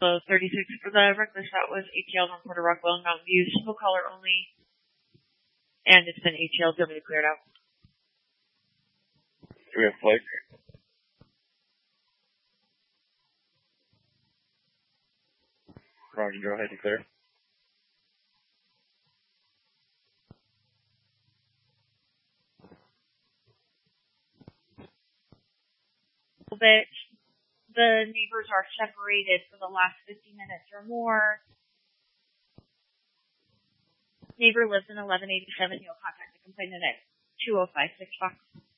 So 36 for the regular shot was ATL from Porter Rockwell and Mountain View, single caller only, and it's been ATL. Do you want me to clear it out? Do we have flight? Roger, go ahead and clear. That the neighbors are separated for the last 50 minutes or more. Neighbor lives in 1187. You'll contact the complainant at 205-6 Fox.